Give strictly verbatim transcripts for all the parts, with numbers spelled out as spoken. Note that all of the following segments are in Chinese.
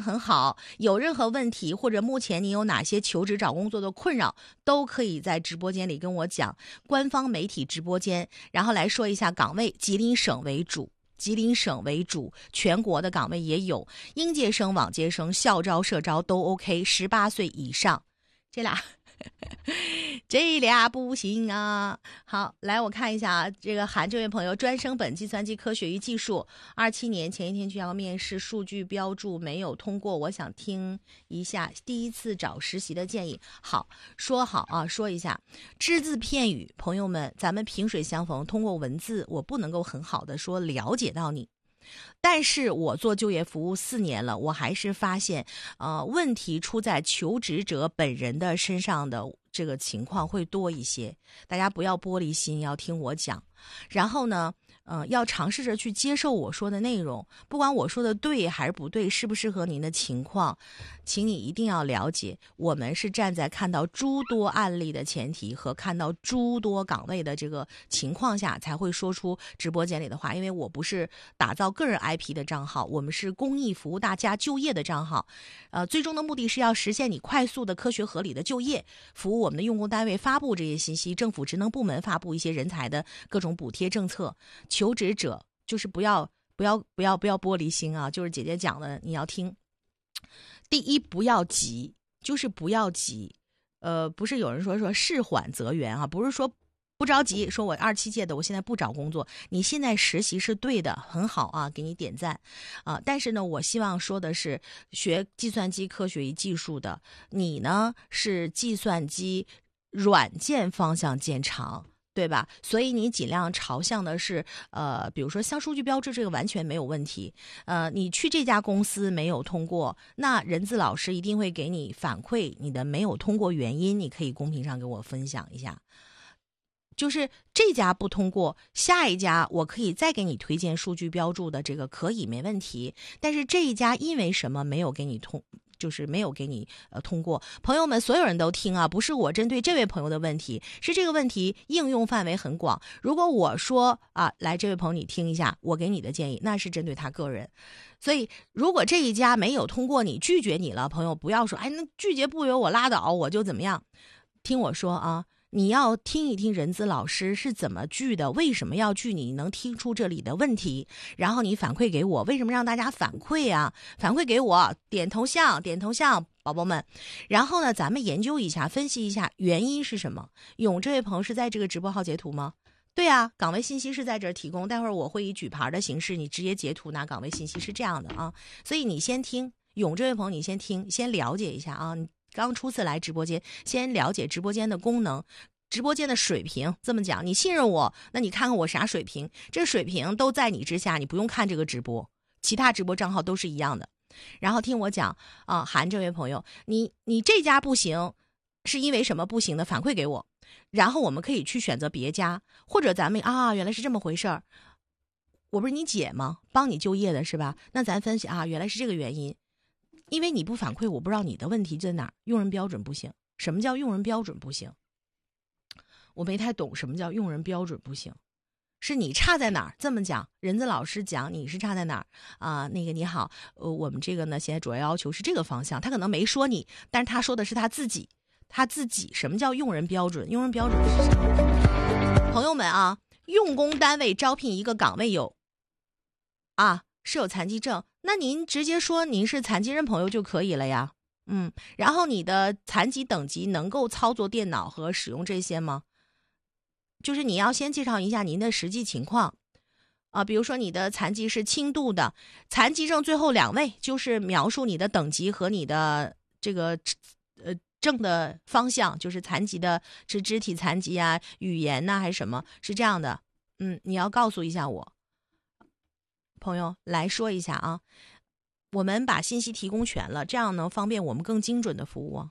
很好，有任何问题或者目前你有哪些求职找工作的困扰，都可以在直播间里跟我讲。官方媒体直播间，然后来说一下岗位，吉林省为主。吉林省为主，全国的岗位也有，应届生、往届生、校招、社招都 OK， 十八岁以上，这俩这俩不行啊。好，来我看一下啊，这个韩这位朋友，专升本计算机科学与技术，二七年前一天去要面试，数据标注没有通过，我想听一下第一次找实习的建议。好，说好啊，说一下只字片语，朋友们，咱们萍水相逢，通过文字我不能够很好的说了解到你。但是我做就业服务四年了，我还是发现，呃，问题出在求职者本人的身上的这个情况会多一些。大家不要玻璃心，要听我讲。然后呢，呃，要尝试着去接受我说的内容，不管我说的对还是不对，适不适合您的情况，请你一定要了解，我们是站在看到诸多案例的前提和看到诸多岗位的这个情况下，才会说出直播间里的话。因为我不是打造个人 I P 的账号，我们是公益服务大家就业的账号，呃，最终的目的是要实现你快速的、科学合理的就业，服务我们的用工单位发布这些信息，政府职能部门发布一些人才的各种补贴政策。求职者就是不要不要不要不要玻璃心啊，就是姐姐讲的你要听。第一，不要急，就是不要急。呃，不是有人说说事缓则圆啊，不是说不着急，说我二七届的，我现在不找工作，你现在实习是对的，很好啊，给你点赞啊。但是呢，我希望说的是，学计算机科学与技术的，你呢是计算机软件方向见长。对吧？所以你尽量朝向的是，呃，比如说像数据标志这个完全没有问题。呃，你去这家公司没有通过，那人资老师一定会给你反馈你的没有通过原因，你可以公屏上给我分享一下。就是这家不通过，下一家我可以再给你推荐数据标注的，这个可以没问题。但是这一家因为什么没有给你通？就是没有给你呃通过。朋友们，所有人都听啊，不是我针对这位朋友的问题，是这个问题应用范围很广。如果我说啊，来这位朋友你听一下，我给你的建议，那是针对他个人。所以如果这一家没有通过你，拒绝你了，朋友不要说哎，那拒绝不由我拉倒，我就怎么样。听我说啊，你要听一听人资老师是怎么拒的，为什么要拒，你能听出这里的问题，然后你反馈给我。为什么让大家反馈啊？反馈给我，点头像，点头像，宝宝们。然后呢，咱们研究一下，分析一下原因是什么。勇这位朋友是在这个直播号截图吗？对啊，岗位信息是在这儿提供，待会儿我会以举牌的形式，你直接截图拿岗位信息，是这样的啊。所以你先听，勇这位朋友你先听，先了解一下啊。你刚初次来直播间，先了解直播间的功能，直播间的水平。这么讲，你信任我，那你看看我啥水平，这水平都在你之下，你不用看这个直播，其他直播账号都是一样的。然后听我讲啊，韩这位朋友，你你这家不行，是因为什么不行的？反馈给我，然后我们可以去选择别家，或者咱们啊，原来是这么回事儿。我不是你姐吗？帮你就业的是吧？那咱分析啊，原来是这个原因。因为你不反馈，我不知道你的问题在哪儿。用人标准不行。什么叫用人标准不行？我没太懂什么叫用人标准不行。是你差在哪儿？这么讲，人资老师讲你是差在哪儿啊、呃？那个你好，呃，我们这个呢，现在主要要求是这个方向。他可能没说你，但是他说的是他自己，他自己。什么叫用人标准？用人标准是什么？朋友们啊，用工单位招聘一个岗位有啊。是有残疾证，那您直接说您是残疾人朋友就可以了呀。嗯，然后你的残疾等级能够操作电脑和使用这些吗？就是你要先介绍一下您的实际情况啊，比如说你的残疾是轻度的，残疾证最后两位就是描述你的等级和你的这个呃证的方向，就是残疾的是肢体残疾啊、语言呐、啊、还是什么，是这样的。嗯，你要告诉一下我。朋友来说一下啊，我们把信息提供全了，这样能方便我们更精准的服务啊。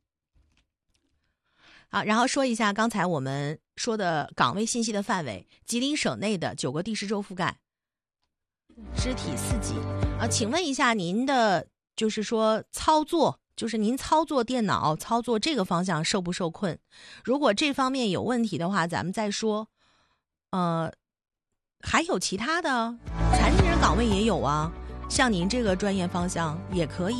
好，然后说一下刚才我们说的岗位信息的范围，吉林省内的九个地市州覆盖，肢体四级啊。请问一下您的就是说操作，就是您操作电脑操作这个方向受不受困？如果这方面有问题的话，咱们再说。呃。还有其他的残疾人岗位也有啊，像您这个专业方向也可以。